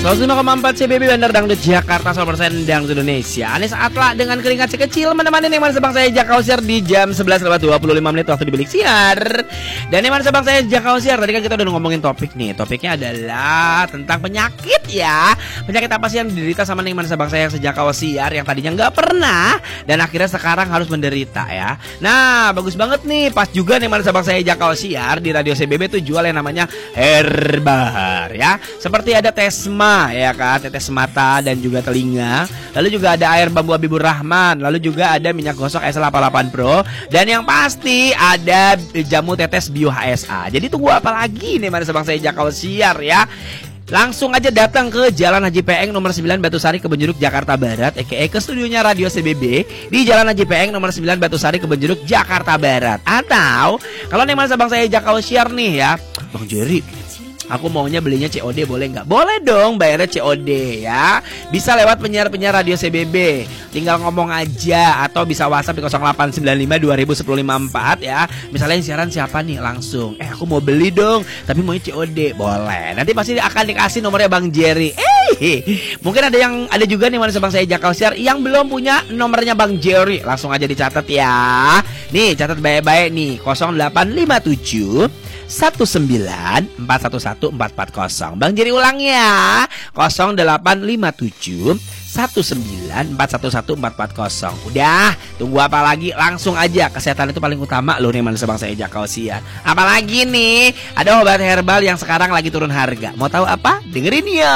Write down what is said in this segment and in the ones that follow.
105,4 CBB Bandar Dangdut Jakarta 100% Dangdut Indonesia. Anies Atla dengan keringat sekecil menemani Neman Sebang saya Jakau Siar di jam 11.25 menit waktu di bilik siar. Dan Neman Sebang saya Jakau Siar, tadi kan kita udah ngomongin topik nih. Topiknya adalah tentang penyakit ya. Penyakit apa sih yang diderita sama Neman Sebang saya Jakau Siar yang tadinya nggak pernah dan akhirnya sekarang harus menderita ya. Nah, bagus banget nih. Pas juga Neman Sebang saya Jakau Siar di Radio CBB tuh jual yang namanya Herbar ya. Seperti ada Tesma ya kan, tetes mata dan juga telinga. Lalu juga ada air bambu Habibur Rahman. Lalu juga ada minyak gosok S88 Pro. Dan yang pasti ada jamu tetes Bio HSA. Jadi tunggu apa lagi nih Neman Sebang saya Jakau Siar ya. Langsung aja datang ke Jalan Haji Peeng nomor 9 Batusari Kebonjeruk Jakarta Barat, ke studionya Radio CBB di Jalan Haji Peeng nomor 9 Batusari Kebonjeruk Jakarta Barat. Atau kalau Neman Sebang saya Jakau Siar nih ya, Bang Jerry, aku maunya belinya COD boleh nggak? Boleh dong, bayarnya COD ya. Bisa lewat penyiar-penyiar Radio CBB. Tinggal ngomong aja atau bisa WhatsApp di 0895 201054 ya. Misalnya yang siaran siapa nih langsung. Aku mau beli dong, tapi maunya COD. Boleh. Nanti pasti akan dikasih nomornya Bang Jerry. Mungkin ada juga nih Neman Sebang saya Jakau Siar yang belum punya nomornya Bang Jerry. Langsung aja dicatat ya. Nih, catat baik-baik nih. 0857 1941440. Bang Jerry ulang ya. 0857 1941440. Udah, tunggu apa lagi? Langsung aja. Kesehatan itu paling utama loh Neman Sebang saya Jakau Siar. Apalagi nih, ada obat herbal yang sekarang lagi turun harga. Mau tahu apa? Dengerin ya.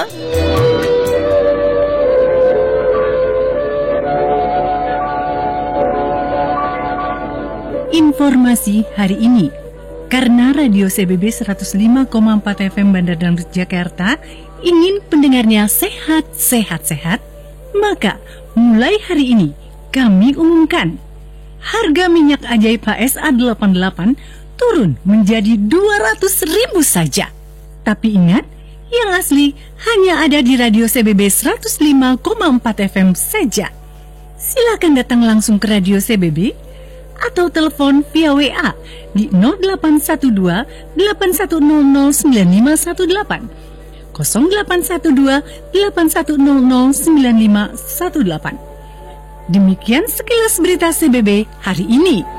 Informasi hari ini. Karena Radio CBB 105,4 FM Bandar Dangdut Jakarta ingin pendengarnya sehat, maka mulai hari ini kami umumkan harga minyak ajaib HSA 88 turun menjadi 200.000 saja. Tapi ingat, yang asli hanya ada di Radio CBB 105,4 FM saja. Silakan datang langsung ke Radio CBB atau telepon via WA di 0812 8100 9518 0812 8100 9518. Demikian sekilas berita CBB hari ini.